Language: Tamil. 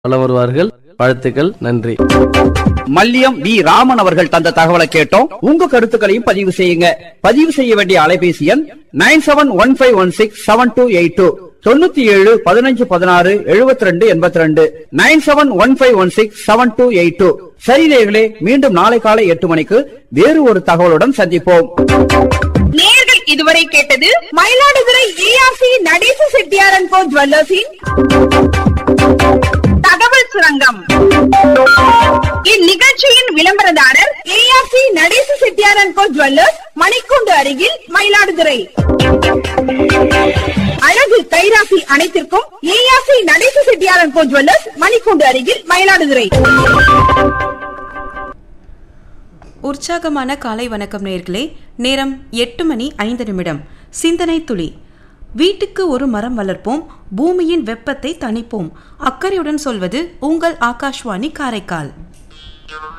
வலம் வருவார்கள். வாழ்த்துக்கள். நன்றி. மல்லியம் வி ராமன் அவர்கள் தந்த தகவலை கேட்டோம். உங்க கருத்துக்களையும் பதிவு செய்யுங்க. பதிவு செய்ய வேண்டிய அலைபேசி எண் 9715167282 97 15 16 72 82 9715167282. சரி நேயர்களே, மீண்டும் நாளை காலை 8 மணிக்கு வேறு ஒரு தகவலுடன் சந்திப்போம். நேயர்கள் இதுவரை கேட்டது மயிலாடுதுறை ஏஆர்சி நடேச செட்டியார் அண்ட் கோ ஜுவல்லர்ஸின் தகவல் சுரங்கம். இந்நிகழ்ச்சியின் விளம்பரதாரர் ARC Natesa Chettiar and go jewellers, மணிக்கூண்டு அருகில், மயிலாடுதுறை. அழகு கைராசி அனைத்திற்கும் ARC Natesa Chettiar and go jewellers, மணிக்கூண்டு அருகில், மயிலாடுதுறை. உற்சாகமான காலை வணக்கம் நேயர்களே. நேரம் 8:05. சிந்தனை துளி. வீட்டுக்கு ஒரு மரம் வளர்ப்போம், பூமியின் வெப்பத்தை தணிப்போம். அக்கறையுடன் சொல்வது உங்கள் ஆகாஷ்வாணி காரைக்கால்.